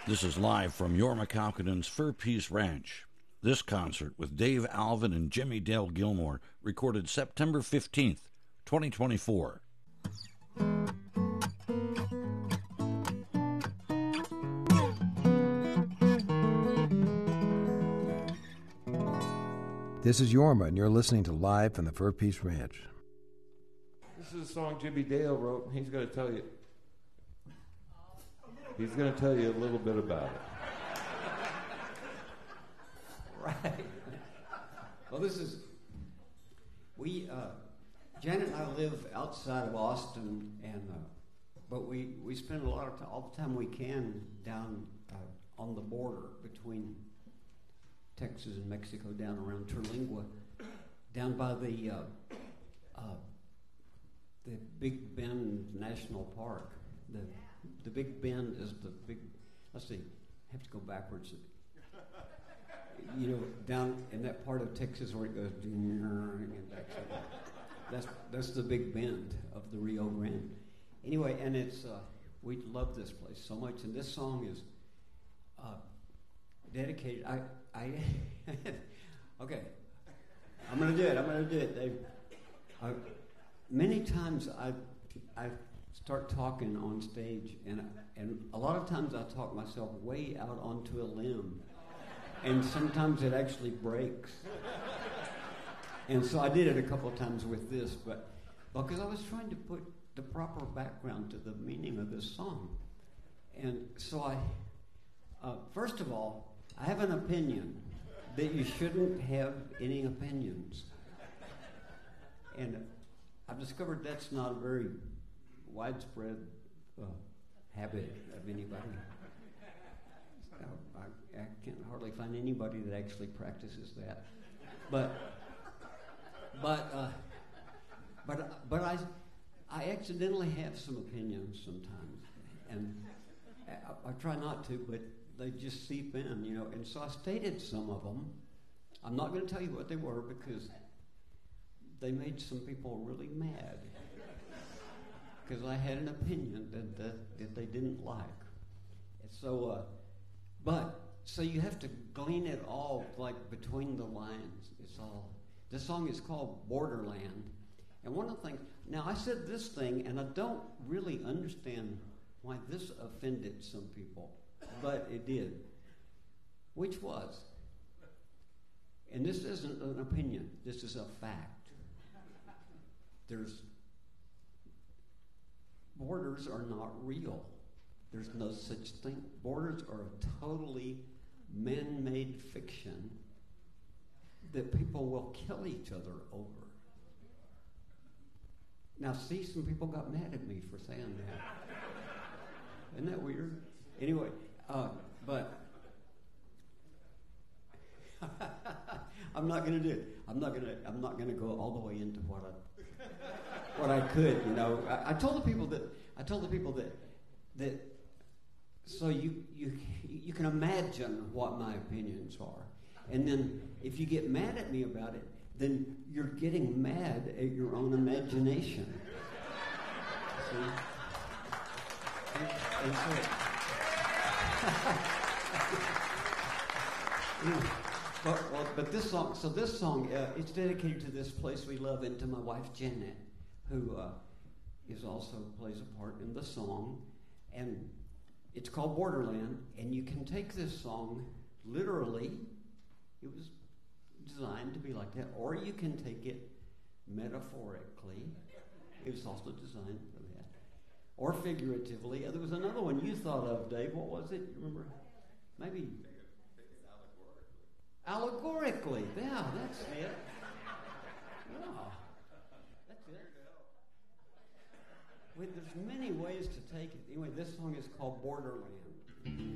This is live from Yorma Kaukonen's Fur Peace Ranch. This concert with Dave Alvin and Jimmy Dale Gilmore recorded September 15th, 2024. This is Yorma, and you're listening to Live from the Fur Peace Ranch. This is a song Jimmy Dale wrote, and he's going to tell you. He's going to tell you a little bit about it. Right. Well, Janet and I live outside of Austin, but we spend a lot of time, all the time we can, down on the border between Texas and Mexico, down around Terlingua, down by the Big Bend National Park. The Big Bend is the big. Let's see. I have to go backwards. You know, down in that part of Texas where it goes and back. That's the Big Bend of the Rio Grande. Anyway, and it's we love this place so much, and this song is dedicated. Okay, I'm gonna do it. Many times I start talking on stage, and a lot of times I talk myself way out onto a limb, and sometimes it actually breaks. And so I did it a couple of times with this, but because I was trying to put the proper background to the meaning of this song. And so first of all, I have an opinion that you shouldn't have any opinions. And I've discovered that's not a very widespread habit of anybody. I can't hardly find anybody that actually practices that. But I accidentally have some opinions sometimes, and I try not to, but they just seep in, you know. And so I stated some of them. I'm not going to tell you what they were because they made some people really mad because I had an opinion that they didn't like. And so, so you have to glean it all like between the lines. It's all. This song is called Borderland. And one of the things, now I said this thing, and I don't really understand why this offended some people, but it did. Which was, and this isn't an opinion, this is a fact. Borders are not real. There's no such thing. Borders are a totally man-made fiction that people will kill each other over. Now, see, some people got mad at me for saying that. Isn't that weird? Anyway, but I'm not going to do it. I'm not going to go all the way into what I could. You know, I told the people that. So you can imagine what my opinions are, and then if you get mad at me about it, then you're getting mad at your own imagination. See? And so, but this song, it's dedicated to this place we love and to my wife Janet, who is also plays a part in the song, and it's called Borderland. And you can take this song literally. It was designed to be like that, or you can take it metaphorically. It was also designed for that, or figuratively. There was another one you thought of, Dave. What was it? You remember? Maybe allegorically. Yeah, that's it. Yeah, that's it. There's many ways to take it. Anyway, this song is called Borderland.